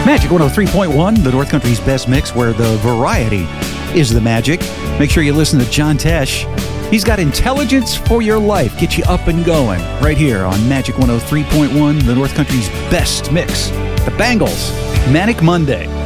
Magic 103.1, the North Country's best mix, where the variety is the magic. Make sure you listen to John Tesh. He's got intelligence for your life. Get you up and going right here on Magic 103.1, the North Country's best mix. The Bangles, Manic Monday.